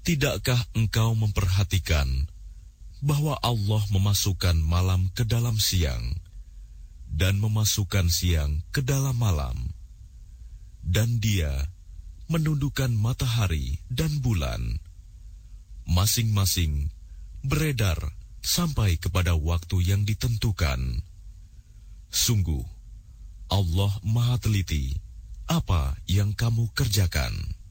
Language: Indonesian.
Tidakkah engkau memperhatikan bahwa Allah memasukkan malam ke dalam siang dan memasukkan siang ke dalam malam, dan Dia menundukkan matahari dan bulan, masing-masing beredar sampai kepada waktu yang ditentukan. Sungguh, Allah Maha Teliti apa yang kamu kerjakan.